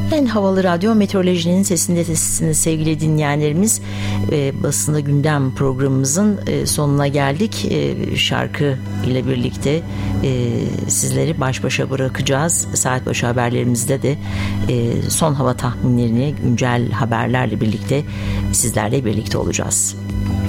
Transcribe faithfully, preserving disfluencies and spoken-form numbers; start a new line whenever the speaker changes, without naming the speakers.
En Havalı Radyo Meteorolojinin Sesinde Sesiniz sevgili dinleyenlerimiz. E, basında gündem programımızın e, sonuna geldik. E, şarkı ile birlikte e, sizleri baş başa bırakacağız. Saat başı haberlerimizde de e, son hava tahminlerini, güncel haberlerle birlikte sizlerle birlikte olacağız.